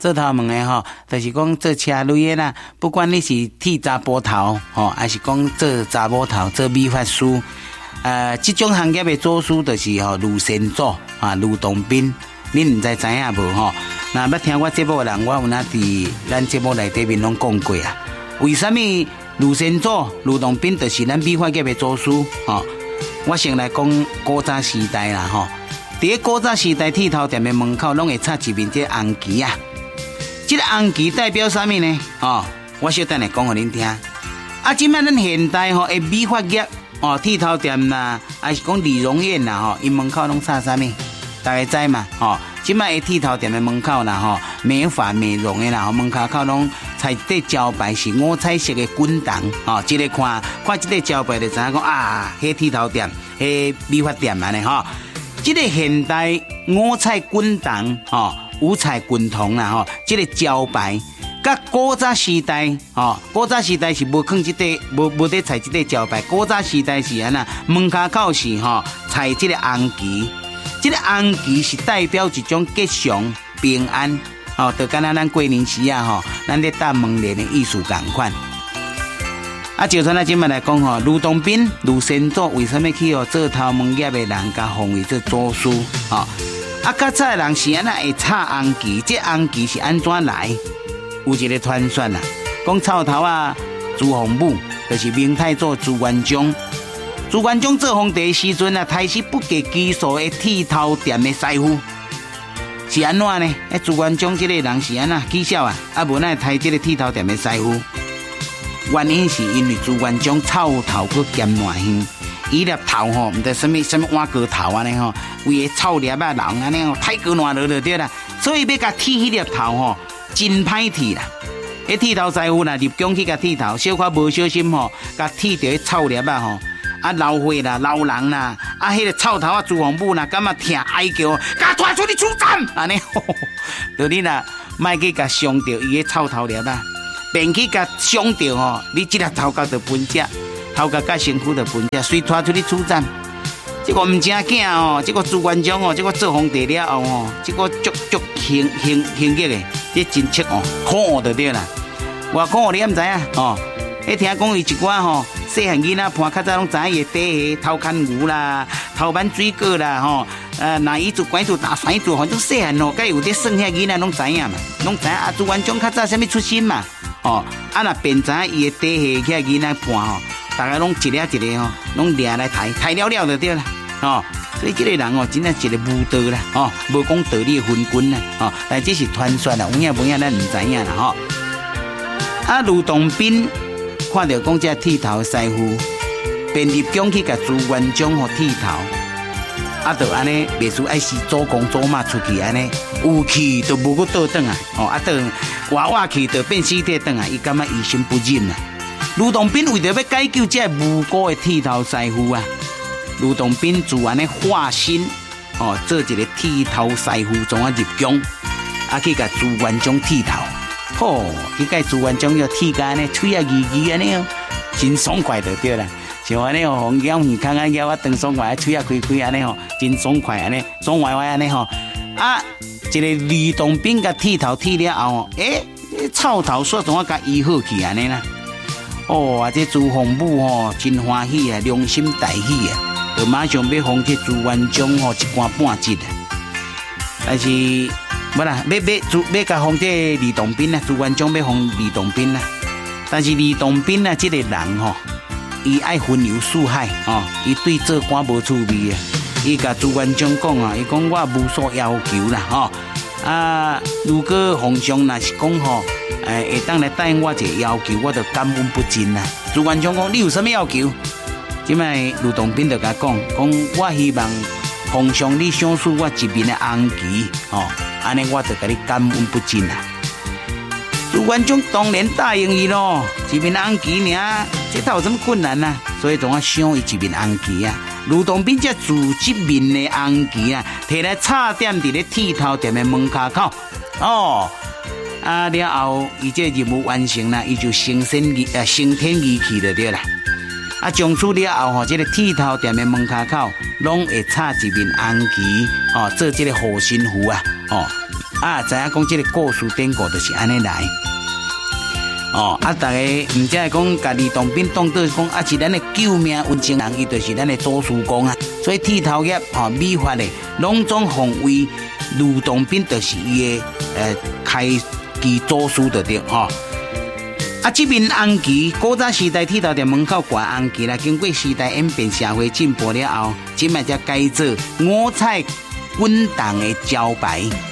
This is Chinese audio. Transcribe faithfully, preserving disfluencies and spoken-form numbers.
做头毛的吼，就是讲做车类的啦，不管你是剃查甫头吼，还是讲做查某头做美发师，呃，这种行业的做师就是吼卢先祖啊，卢洞宾，恁唔知知影无吼？那捌听我节目的人，我有哪伫咱节目内底面拢讲过啊？为什么卢先祖、卢洞宾就是咱美发业的做师吼？我先来讲古早时代啦吼。伫古早时代，剃头店的门口拢会插一面这红旗啊。这个红旗代表什么呢？哦，我小等来讲给恁听。啊，即摆咱现代吼，诶，美发业哦，剃头店啦，还是讲理容院啦吼，因门口拢插什么？大家知嘛？吼、哦，即摆诶剃头店的门口啦吼，美发美容的啦，吼门口口拢插一块招牌是五彩色的滚筒，哦，一个看看这个招牌就知影讲啊，迄剃头店，迄美发店安尼吼。这个现代五彩滚筒，吼五彩滚筒啦，吼，这个招牌，甲古早时代，吼古早时代是无放这个，无无得踩这个招牌。古早时代是安那，门口口是吼踩这个红旗，这个红旗是代表一种吉祥平安，吼，就敢若咱过年时啊，吼，咱咧搭门帘的意思同款。啊，就像咱今麦来讲吼，卢洞宾、卢先祖为什么去哦做头毛业的人甲奉为做祖师？吼、哦，啊，较早的人是安那会插红旗，这红旗是安怎来？有一个传说啦，讲草头啊，朱洪武就是明太祖朱元璋。朱元璋做皇帝时阵啊，开始不计其数的剃头店的师傅，是安怎呢？诶，朱元璋这个人是安那技巧啊，啊，无那开这个剃头店的师傅。原因是因为朱元璋臭头佮兼烂香，伊粒头吼，唔知什么什么碗糕头安尼吼，为个臭粒啊人安尼吼，太高烂落就对啦。所以要甲剃迄粒头吼，真歹剃啦。迄剃头师傅啦，入宫去甲剃头，小可无小心吼，甲剃到迄臭粒啊吼，啊老岁啦、老人啦，啊迄个臭头啊朱洪武啦，感觉疼哀叫，甲拖出去处斩安尼，就你啦，莫去甲伤到伊个臭头粒啊。便去甲伤到吼，你这粒头壳就分只，头壳甲身躯就分只，随拖出去处斩。这个唔正经哦，这个朱元璋哦，这个做皇帝了后哦，这个足足刑刑刑狱的，这真切哦，苦就对啦。偌苦你唔知影哦？你听讲伊一寡吼，细汉囡仔伴较早拢知影伊底下偷牵牛啦，偷挽水果啦吼。呃，那伊做拐做大山做，反正细汉吼，该有啲算遐囡仔拢知影嘛，拢知影啊。朱元璋较早啥物出身嘛？哦，啊那便知伊的底下遐囡仔伴吼，大家拢一个一个吼，拢掠来抬，抬了了就对啦，哦，所以这个人哦，真正一个武道啦，哦，无讲道理昏君啦，哦，但这是传说啦，有影无影咱唔知影啦，吼、哦。啊，卢洞宾看到讲这剃头师傅，便入宫去甲朱元璋吼剃头，啊，就安尼，袂输爱是祖公祖妈出去安尼，有去都无去倒转啊，哦，啊，倒。活活去就变尸体转来，伊感觉于心不忍啊。卢洞宾为着要解救这无辜的剃头师傅啊，卢洞宾自然的化身哦，做一个剃头师傅，从啊入宫，啊去甲朱元璋剃头，吼、哦，去甲朱元璋要剃干呢，嘴啊圆圆安尼哦，真爽快就对啦。像安尼哦，红咬耳孔啊，咬啊长爽快，嘴啊开开安尼吼，真爽快安尼，爽歪歪安尼吼，啊。一个吕洞宾甲剃头剃了后，诶、欸，臭头煞怎啊甲医好去安尼啦？哦，啊，这朱洪武吼真欢喜啊，良心大喜啊，就马上要封这朱元璋吼一官半职啊。但是，不啦，要要朱要甲封这吕洞宾啊，朱元璋要封吕洞宾啊。但是吕洞宾啊，这个人吼，伊爱云游四海哦，伊对做官无趣味啊。伊甲朱元璋讲啊，伊讲我无所要求啦，吼、哦、啊！如果皇上若是讲吼，诶，会当来答应我一个要求，我就感恩不尽啦。朱元璋讲，你有什么要求？即摆卢洞宾就甲讲，讲我希望皇上你赏赐我一面的红旗，吼、哦，安尼我就甲你感恩不尽啦。朱元璋当然答应伊咯，一面红旗尔，这他有什么困难啊？所以总要赏伊一面红旗啊。卢洞宾这自这面的红旗啊，摕来插点伫咧剃头店的门口口，哦，啊了后，伊这任务完成啦，伊就升天而呃升天而去就对啦。啊，从此了后吼，这个剃头店的门口口，拢会插一面红旗，哦，做这个护身符啊，哦， 啊，知影讲这个故事典故就是安尼来。哦，啊，大家唔只系讲家己当兵当到讲，啊是咱的救命温情人，伊就是咱的祖师公啊。所以剃头业哦，美发的拢总奉为吕洞宾，就是伊的呃开基祖师的对吼。啊，这面红旗，古早时代剃头店门口挂红旗啦，经过时代演变，社会进步了后，今麦才改做五彩滚动的招牌。